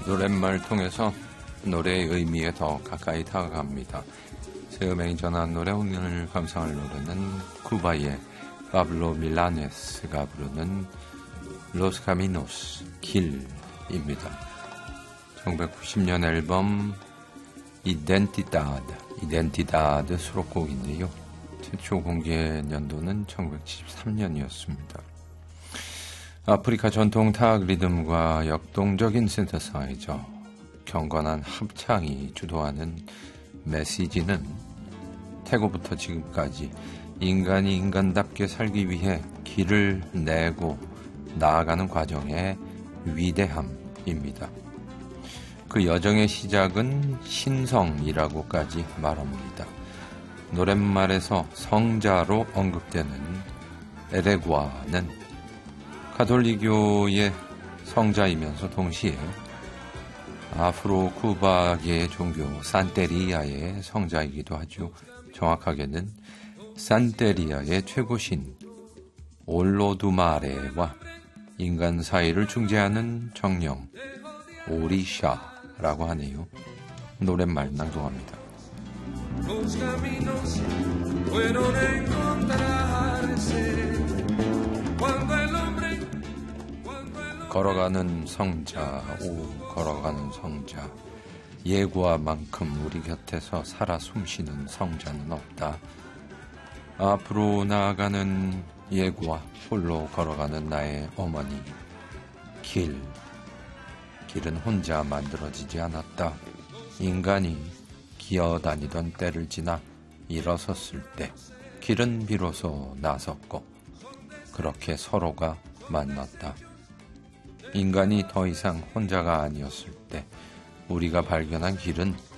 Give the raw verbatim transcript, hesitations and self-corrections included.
노랫말 통해서 노래의 의미에 더 가까이 다가갑니다. 새 음악이 전한 노래, 오늘 감상할 노래는 쿠바의 파블로 밀라네스가 부르는 로스 카미노스 길입니다. 천구백구십 년 앨범 이덴티다드 이덴티다드 수록곡인데요. 최초 공개 연도는 천구백칠십삼 년이었습니다. 아프리카 전통 타악 리듬과 역동적인 신세사이저, 경건한 합창이 주도하는 메시지는 태고부터 지금까지 인간이 인간답게 살기 위해 길을 내고 나아가는 과정의 위대함입니다. 그 여정의 시작은 신성이라고까지 말합니다. 노랫말에서 성자로 언급되는 에레과는 가톨릭교의 성자이면서 동시에 아프로 쿠바계의 종교 산테리아의 성자이기도 하죠. 정확하게는 산테리아의 최고신 올로두마레와 인간 사이를 중재하는 정령 오리샤라고 하네요. 노랫말 낭송합니다. 걸어가는 성자, 오 걸어가는 성자, 예고와만큼 우리 곁에서 살아 숨쉬는 성자는 없다. 앞으로 나아가는 예고와 홀로 걸어가는 나의 어머니. 길, 길은 혼자 만들어지지 않았다. 인간이 기어다니던 때를 지나 일어섰을 때 길은 비로소 나섰고 그렇게 서로가 만났다. 인간이 더 이상 혼자가 아니었을 때 우리가 발견한 길은